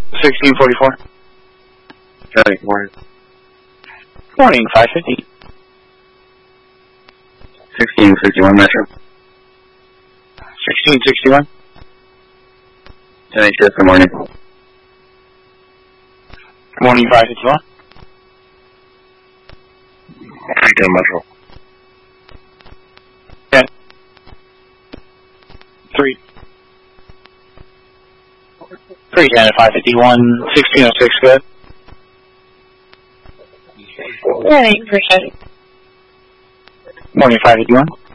1644. Good morning. Morning, 550. 1661 Metro. 1661. 10 HS, good morning. Morning, 551. 310 Metro. 10. 310 at 551. 1606, good. Morning, 310. Morning, 551.